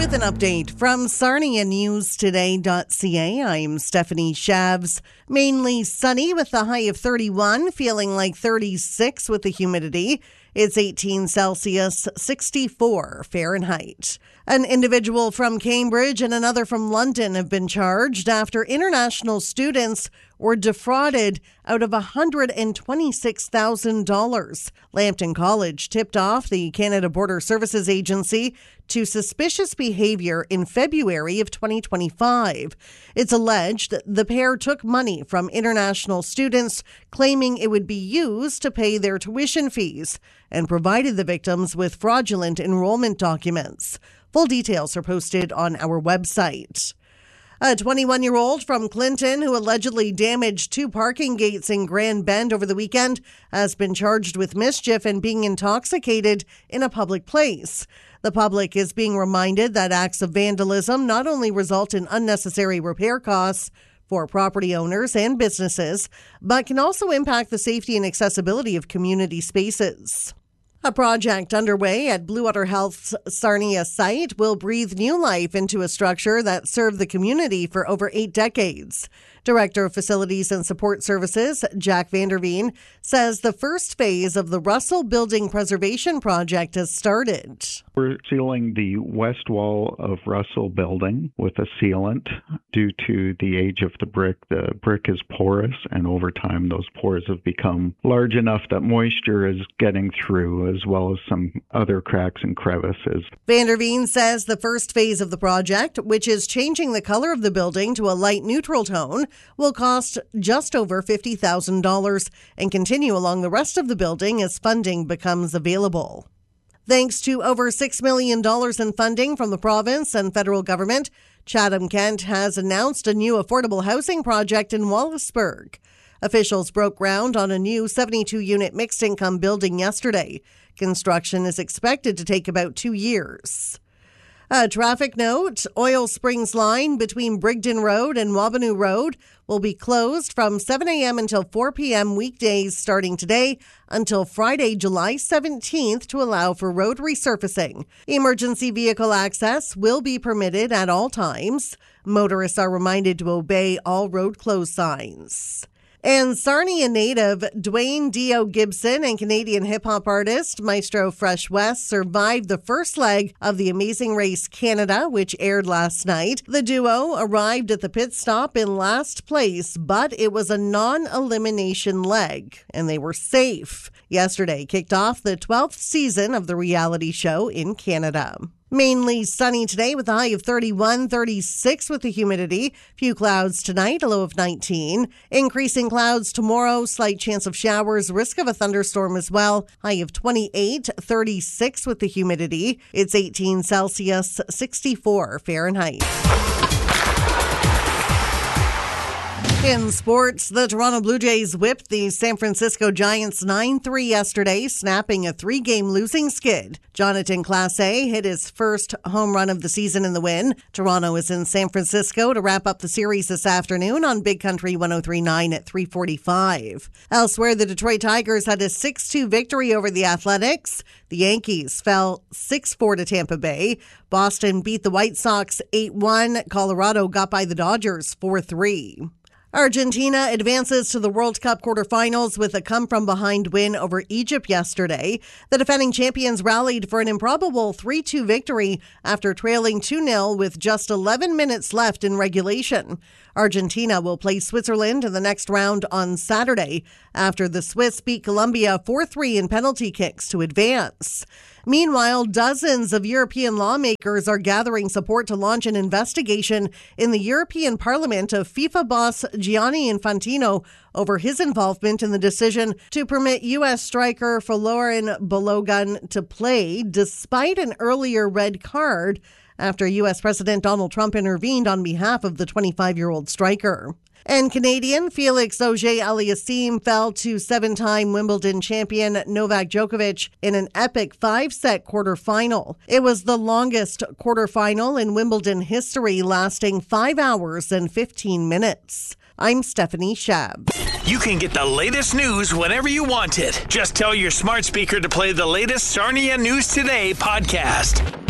With an update from SarniaNewsToday.ca, I'm Stephanie Shabs. Mainly sunny with a high of 31, feeling like 36 with the humidity. It's 18 Celsius, 64 Fahrenheit. An individual from Cambridge and another from London have been charged after international students were defrauded out of $126,000. Lambton College tipped off the Canada Border Services Agency to suspicious behavior in February of 2025. It's alleged the pair took money from international students, claiming it would be used to pay their tuition fees, and provided the victims with fraudulent enrollment documents. Full details are posted on our website. A 21-year-old from Clinton who allegedly damaged two parking gates in Grand Bend over the weekend has been charged with mischief and being intoxicated in a public place. The public is being reminded that acts of vandalism not only result in unnecessary repair costs for property owners and businesses, but can also impact the safety and accessibility of community spaces. A project underway at Blue Water Health's Sarnia site will breathe new life into a structure that served the community for over 8 decades. Director of Facilities and Support Services, Jack Vanderveen, says the first phase of the Russell Building Preservation Project has started. We're sealing the west wall of Russell Building with a sealant. Due to the age of the brick is porous, and over time those pores have become large enough that moisture is getting through, as well as some other cracks and crevices. Vanderveen says the first phase of the project, which is changing the color of the building to a light neutral tone, will cost just over $50,000 and continue along the rest of the building as funding becomes available. Thanks to over $6 million in funding from the province and federal government, Chatham-Kent has announced a new affordable housing project in Wallaceburg. Officials broke ground on a new 72-unit mixed-income building yesterday. Construction is expected to take about 2 years. A traffic note, Oil Springs line between Brigden Road and Wabanoo Road will be closed from 7 a.m. until 4 p.m. weekdays starting today until Friday, July 17th to allow for road resurfacing. Emergency vehicle access will be permitted at all times. Motorists are reminded to obey all road close signs. And Sarnia native Dwayne Dio Gibson and Canadian hip-hop artist Maestro Fresh West survived the first leg of The Amazing Race Canada, which aired last night. The duo arrived at the pit stop in last place, but it was a non-elimination leg, and they were safe. Yesterday kicked off the 12th season of the reality show in Canada. Mainly sunny today with a high of 31, 36 with the humidity. Few clouds tonight, a low of 19. Increasing clouds tomorrow, slight chance of showers, risk of a thunderstorm as well. High of 28, 36 with the humidity. It's 18 Celsius, 64 Fahrenheit. In sports, the Toronto Blue Jays whipped the San Francisco Giants 9-3 yesterday, snapping a 3-game losing skid. Jonathan Clase hit his first home run of the season in the win. Toronto is in San Francisco to wrap up the series this afternoon on Big Country 103.9 at 3:45. Elsewhere, the Detroit Tigers had a 6-2 victory over the Athletics. The Yankees fell 6-4 to Tampa Bay. Boston beat the White Sox 8-1. Colorado got by the Dodgers 4-3. Argentina advances to the World Cup quarterfinals with a come-from-behind win over Egypt yesterday. The defending champions rallied for an improbable 3-2 victory after trailing 2-0 with just 11 minutes left in regulation. Argentina will play Switzerland in the next round on Saturday after the Swiss beat Colombia 4-3 in penalty kicks to advance. Meanwhile, dozens of European lawmakers are gathering support to launch an investigation in the European Parliament of FIFA boss Gianni Infantino over his involvement in the decision to permit U.S. striker Folarin Balogun to play despite an earlier red card after U.S. President Donald Trump intervened on behalf of the 25-year-old striker. And Canadian Felix Auger-Aliassime fell to 7-time Wimbledon champion Novak Djokovic in an epic 5-set quarterfinal. It was the longest quarterfinal in Wimbledon history, lasting 5 hours and 15 minutes. I'm Stephanie Shabs. You can get the latest news whenever you want it. Just tell your smart speaker to play the latest Sarnia News Today podcast.